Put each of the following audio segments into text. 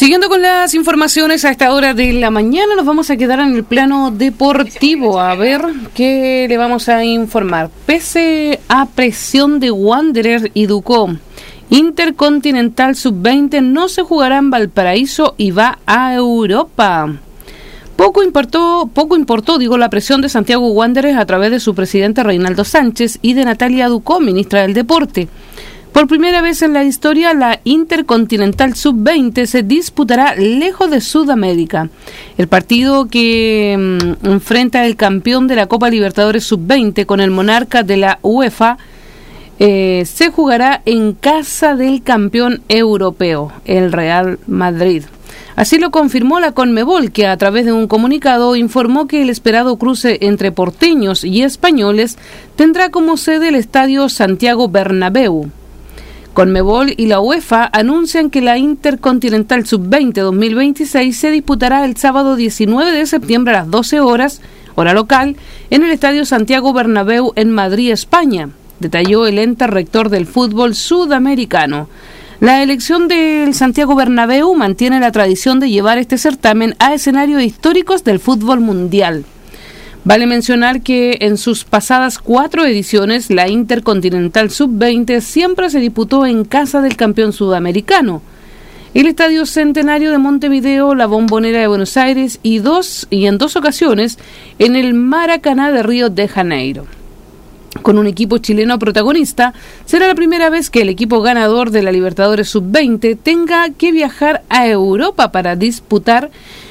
Siguiendo con las informaciones a esta hora de la mañana, nos vamos a quedar en el plano deportivo. A ver qué le vamos a informar. Pese a presión de Wanderers y Ducó, Intercontinental Sub-20 no se jugará en Valparaíso y va a Europa. Poco importó, la presión de Santiago Wanderers a través de su presidente Reinaldo Sánchez y de Natalia Ducó, ministra del Deporte. Por primera vez en la historia, la Intercontinental Sub-20 se disputará lejos de Sudamérica. El partido que enfrenta el campeón de la Copa Libertadores Sub-20 con el monarca de la UEFA se jugará en casa del campeón europeo, el Real Madrid. Así lo confirmó la Conmebol, que a través de un comunicado informó que el esperado cruce entre porteños y españoles tendrá como sede el estadio Santiago Bernabéu. Conmebol y la UEFA anuncian que la Intercontinental Sub-20 2026 se disputará el sábado 19 de septiembre a las 12 horas, hora local, en el Estadio Santiago Bernabéu en Madrid, España, detalló el ente rector del fútbol sudamericano. La elección del Santiago Bernabéu mantiene la tradición de llevar este certamen a escenarios históricos del fútbol mundial. Vale mencionar que en sus pasadas 4 ediciones, la Intercontinental Sub-20 siempre se disputó en casa del campeón sudamericano, el Estadio Centenario de Montevideo, la Bombonera de Buenos Aires y en dos ocasiones en el Maracaná de Río de Janeiro. Con un equipo chileno protagonista, será la primera vez que el equipo ganador de la Libertadores Sub-20 tenga que viajar a Europa para disputar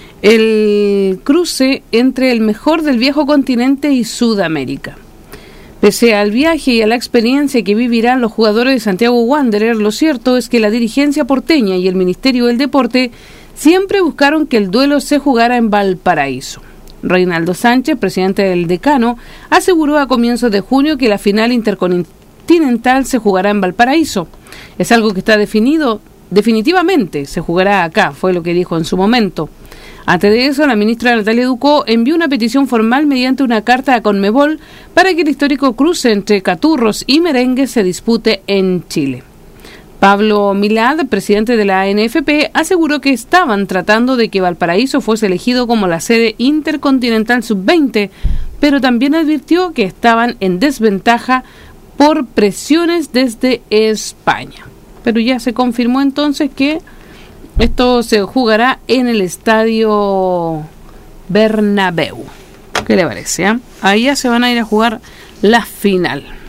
el cruce entre el mejor del viejo continente y Sudamérica. Pese al viaje y a la experiencia que vivirán los jugadores de Santiago Wanderers, lo cierto es que la dirigencia porteña y el Ministerio del Deporte siempre buscaron que el duelo se jugara en Valparaíso. Reinaldo Sánchez, presidente del Decano, aseguró a comienzos de junio que la final intercontinental se jugará en Valparaíso. Es algo que está definido, definitivamente se jugará acá, fue lo que dijo en su momento. Antes de eso, la ministra Natalia Ducó envió una petición formal mediante una carta a Conmebol para que el histórico cruce entre Caturros y Merengue se dispute en Chile. Pablo Milad, presidente de la ANFP, aseguró que estaban tratando de que Valparaíso fuese elegido como la sede Intercontinental Sub-20, pero también advirtió que estaban en desventaja por presiones desde España. Pero ya se confirmó entonces que esto se jugará en el Estadio Bernabéu. ¿Qué le parece? Ahí ya se van a ir a jugar la final.